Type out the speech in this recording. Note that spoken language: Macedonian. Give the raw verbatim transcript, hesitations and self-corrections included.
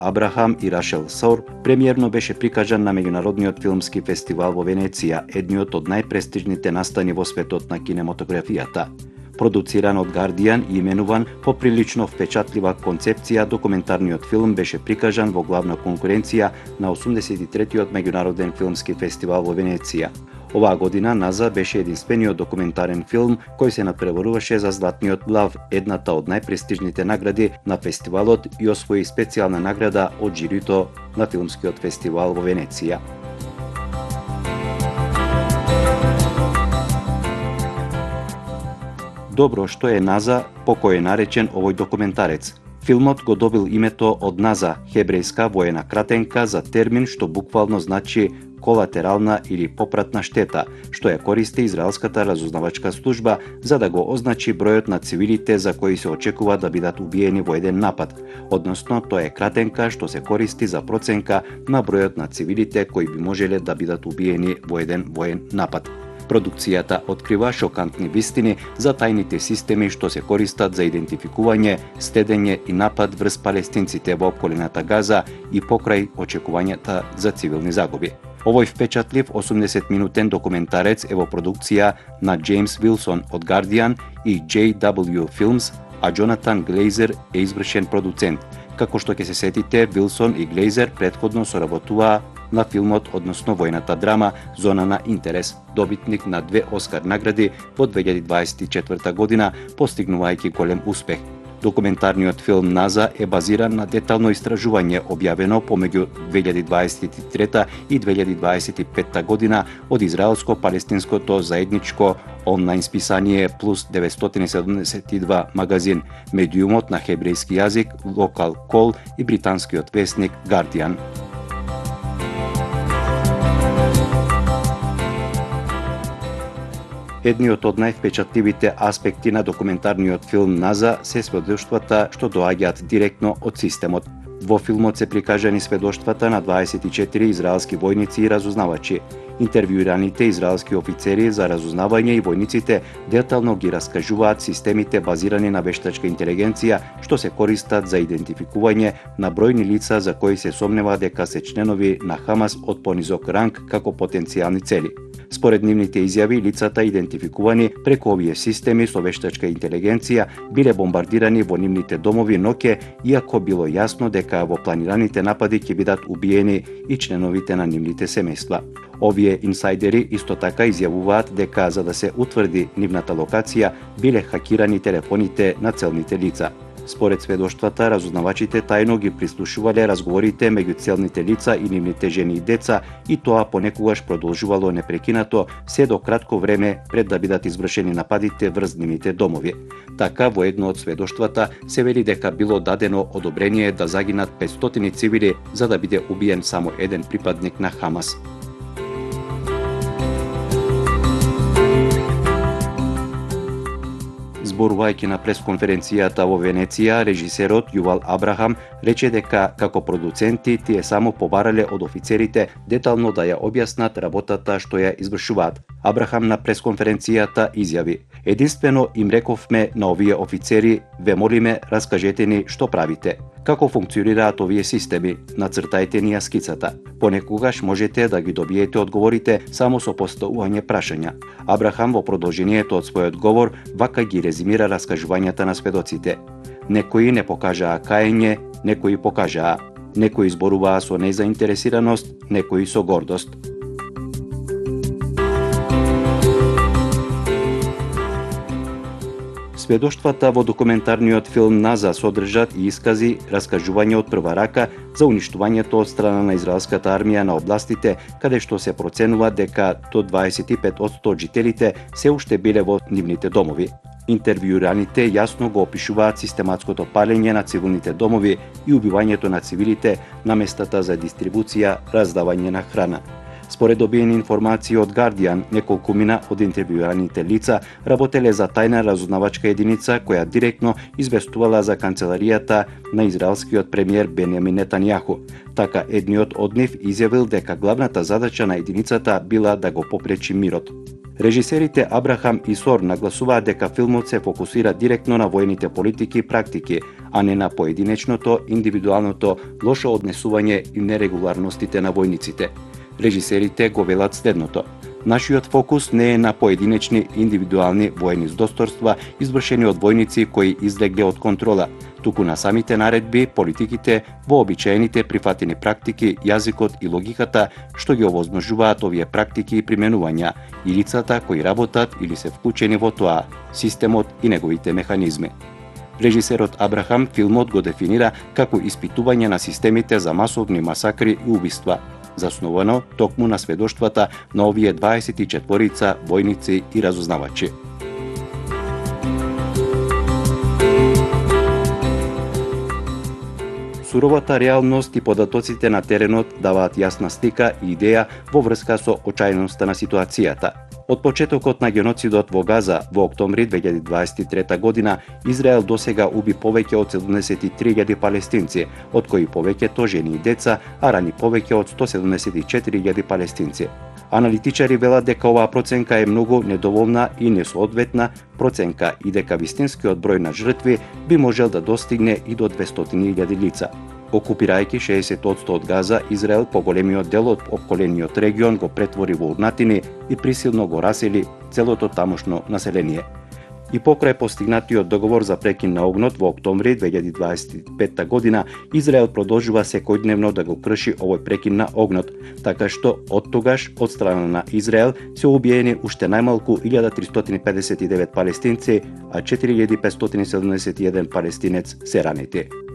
Абрахам и Рашел Сор премиерно беше прикажан на меѓународниот филмски фестивал во Венеција, едниот од најпрестижните настани во светот на кинематографијата. Продуциран од Guardian и именуван по прилично впечатлива концепција, документарниот филм беше прикажан во главна конкуренција на осумдесет и третиот меѓународен филмски фестивал во Венеција. Оваа година Наза беше единствениот документарен филм кој се надпреваруваше за Златниот лав, едната од најпрестижните награди на фестивалот, и освои специјална награда од жирито на филмскиот фестивал во Венеција. Добро што е Наза, по кој е наречен овој документарец. Филмот го добил името од Наза, хебрејска воена кратенка за термин што буквално значи колатерална или попратна штета, што ја користи израелската разузнавачка служба за да го означи бројот на цивилите за кои се очекува да бидат убиени во еден напад, односно тоа е кратенка што се користи за проценка на бројот на цивилите кои би можеле да бидат убиени во еден воен напад. Продукцијата открива шокантни вистини за тајните системи што се користат за идентификување, стедење и напад врз палестинците во околината Газа и покрај очекувањата за цивилни загуби. Овој впечатлив осумдесет минутен документарец е во продукција на Джеймс Вилсон од Guardian и J W Films, а Джонатан Глейзер е извршен продуцент. Како што ќе се сетите, Вилсон и Глейзер претходно соработуваа на филмот, односно војната драма Зона на интерес, добитник на две Оскар награди во две илјади дваесет и четврта година, постигнувајќи голем успех. Документарниот филм Наза е базиран на детално истражување објавено помеѓу две илјади дваесет и трета и две илјади дваесет и петта година од израелско-палестинското заедничко онлайн списание Плюс деветстотини седумдесет и два магазин, медиумот на хебрејски јазик Локал Кол и британскиот весник Guardian. Едниот од највпечатливите аспекти на документарниот филм Наза се сведоштвата што доаѓаат директно од системот. Во филмот се прикажани сведоштвата на дваесет и четири израелски војници и разузнавачи. Интервјуираните израелски офицери за разузнавање и војниците детално ги раскажуваат системите базирани на вештачка интелигенција што се користат за идентификување на бројни лица за кои се сомнева дека се членови на Хамас од понизок ранг како потенцијални цели. Според нивните изјави, лицата идентификувани преку овие системи со вештачка интелигенција биле бомбардирани во нивните домови ноќе, иако било јасно дека во планираните напади ќе бидат убиени и членовите на нивните семејства. Овие инсайдери исто така изјавуваат дека за да се утврди нивната локација биле хакирани телефоните на целните лица. Според сведоштвата, разузнавачите тајно ги прислушувале разговорите меѓу целните лица и нивните жени и деца, и тоа понекогаш продолжувало непрекинато се до кратко време пред да бидат извршени нападите врз нивните домови. Така, во едно од сведоштвата се вели дека било дадено одобрение да загинат петстотини цивили за да биде убиен само еден припадник на Хамас. Зборувајќи на пресконференцијата во Венеција, режисерот Јувал Абрахам рече дека како продуценти тие само побарале од офицерите детално да ја објаснат работата што ја извршуваат. Абрахам на пресконференцијата изјави: "Единствено им рековме на овие офицери, ве молиме, раскажете ни што правите. Како функционираат овие системи, нацртајте ни ја скицата. Понекогаш можете да ги добиете одговорите само со поставување прашања." Абрахам во продолжението од својот говор вака ги резимира раскажувањата на сведоците. Некои не покажаа каење, некои покажаа. Некои зборуваа со незаинтересираност, некои со гордост. Сведоштвата во документарниот филм Наза содржат и искази, раскажување од прва рака за уништувањето од страна на израелската армија на областите каде што се проценува дека до дваесет и пет одсто од жителите се уште биле во нивните домови. Интервјуираните јасно го опишуваат систематското палење на цивилните домови и убивањето на цивилите на местата за дистрибуција, раздавање на храна. Според добиени информации од Guardian, неколкумина од интервјуираните лица работеле за тајна разузнавачка единица која директно известувала за канцеларијата на израелскиот премиер Бенјамин Нетањаху. Така едниот од нив изјавил дека главната задача на единицата била да го попречи мирот. Режисерите Абрахам и Сор нагласуваат дека филмот се фокусира директно на воените политики и практики, а не на поединечното, индивидуалното, лошо однесување и нерегуларностите на војниците. Режисерите го велат следното: нашиот фокус не е на поединечни индивидуални воени здосторства извршени од војници кои излегле од контрола, туку на самите наредби, политиките, вообичаените прифатени практики, јазикот и логиката што ги овозможуваат овие практики и применувања, и лицата кои работат или се вклучени во тоа, системот и неговите механизми. Режисерот Абрахам филмот го дефинира како испитување на системите за масовни масакри и убиства, заснувано токму на сведоштвата на овие дваесет и четворица војници и разузнавачи. Суровата реалност и податоците на теренот даваат јасна слика и идеја во врска со очајноста на ситуацијата. Од почетокот на геноцидот во Газа во октомври две илјади дваесет и трета година, Израел досега уби повеќе од седумдесет и три илјади палестинци, од кои повеќето жени и деца, а рани повеќе од сто седумдесет и четири илјади палестинци. Аналитичари велат дека оваа проценка е многу недоволна и несоодветна проценка и дека вистинскиот број на жртви би можел да достигне и до двестотини илјади лица. Окупирајќи шеесет одсто од Газа, Израел поголемиот дел од опколениот регион го претвори во урнатини и присилно го расели целото тамошно население. И покрај постигнатиот договор за прекин на огнот во октомври две илјади дваесет и пета година, Израел продолжува секојдневно да го крши овој прекин на огнот, така што од тогаш од страна на Израел се убиени уште најмалку илјада тристотини педесет и девет палестинци, а четири илјади петстотини седумдесет и еден палестинец се ранети.